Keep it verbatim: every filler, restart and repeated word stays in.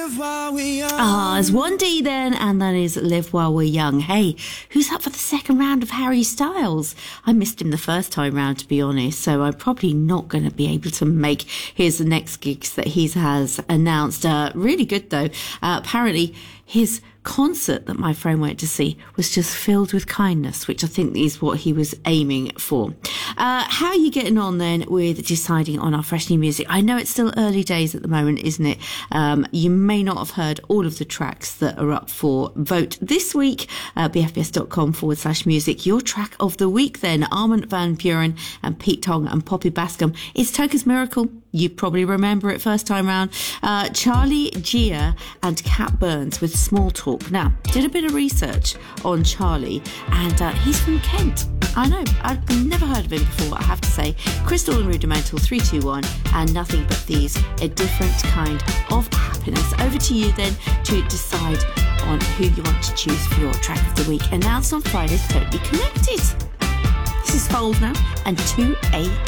Ah, it's one D then, and that is Live While We're Young. Hey, who's up for the second round of Harry Styles? I missed him the first time round, to be honest, so I'm probably not going to be able to make his next gigs that he has announced. Uh, really good, though. Uh, apparently, his concert that my friend went to see was just filled with kindness, which I think is what he was aiming for. Uh, how are you getting on then with deciding on our fresh new music? I know it's still early days at the moment, isn't it? Um, you may not have heard all of the tracks that are up for vote this week. Uh, bfbs.com forward slash music. Your track of the week then, Armand van Buuren and Pete Tong and Poppy Bascom. It's Toca's Miracle. You probably remember it first time round. Uh, Charlie Gia and Cat Burns with Small Talk. Now, did a bit of research on Charlie, and uh, he's from Kent. I know, I've never heard of him before, I have to say. Crystal and Rudimental, three two one, and Nothing But These, a different kind of happiness. Over to you then to decide on who you want to choose for your track of the week. Announced on Friday's Totally Connected. This is Fold now, and two A M.